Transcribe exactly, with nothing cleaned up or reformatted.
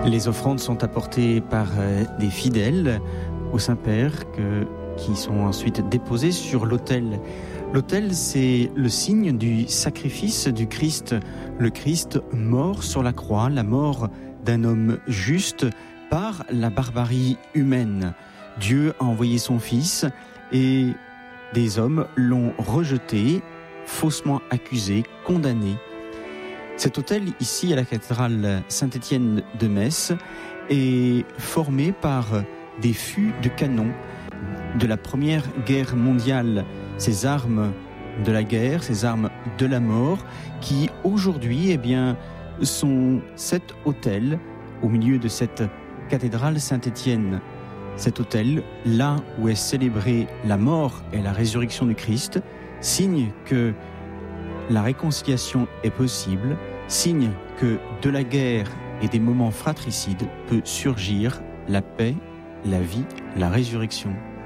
Les offrandes sont apportées par des fidèles au Saint-Père que, qui sont ensuite déposées sur l'autel. L'autel, c'est le signe du sacrifice du Christ. Le Christ mort sur la croix, la mort d'un homme juste par la barbarie humaine. Dieu a envoyé son Fils et des hommes l'ont rejeté, faussement accusé, condamné. Cet autel, ici à la cathédrale Saint-Étienne de Metz, est formé par des fûts de canon de la Première Guerre mondiale, ces armes de la guerre, ces armes de la mort, qui aujourd'hui eh bien, sont cet autel au milieu de cette cathédrale Saint-Étienne. Cet autel, là où est célébrée la mort et la résurrection du Christ, signe que la réconciliation est possible, signe que de la guerre et des moments fratricides peut surgir la paix, la vie, la résurrection.